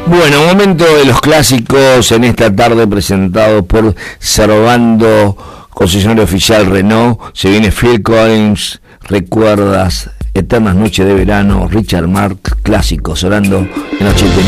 Bueno, momento de los clásicos en esta tarde presentado por Servando, concesionario oficial Renault. Se viene Phil Collins, Recuerdas, Eternas Noches de Verano, Richard Marx, clásicos, sonando en 89.